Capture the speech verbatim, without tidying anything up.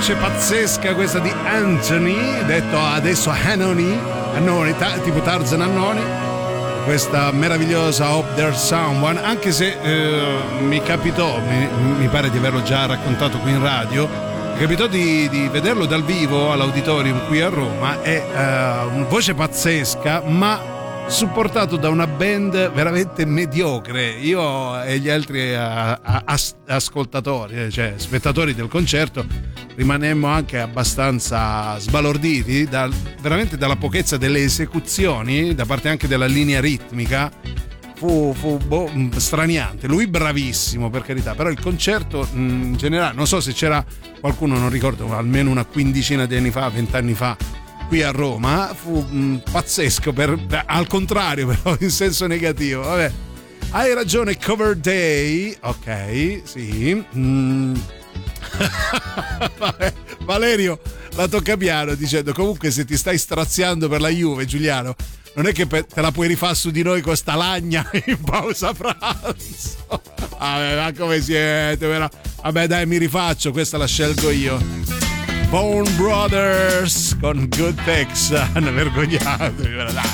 voce pazzesca questa di Anthony, detto adesso Hanoni, Annoni, ta- tipo Tarzan Annoni, questa meravigliosa Hope There's Someone, anche se eh, mi capitò, mi, mi pare di averlo già raccontato qui in radio, mi capitò di, di vederlo dal vivo all'Auditorium qui a Roma, è uh, una voce pazzesca, ma supportato da una band veramente mediocre. Io e gli altri a, a, as, ascoltatori, cioè spettatori del concerto, rimanemmo anche abbastanza sbalorditi dal, veramente dalla pochezza delle esecuzioni, da parte anche della linea ritmica. Fu, fu boh, straniante. Lui bravissimo, per carità, però il concerto in generale, non so se c'era qualcuno, non ricordo, almeno una quindicina di anni fa, vent'anni fa, qui a Roma, fu mh, pazzesco, per, per, al contrario però in senso negativo. Vabbè, hai ragione, Cover Day, ok, sì. mm. Vabbè, Valerio la tocca piano dicendo: comunque se ti stai straziando per la Juve, Giuliano, non è che te la puoi rifare su di noi con sta lagna in pausa pranzo. Vabbè, ma come siete, però? Vabbè, dai, mi rifaccio, questa la scelgo io. Bone Brothers con Good Texan, vergognatevi, dai.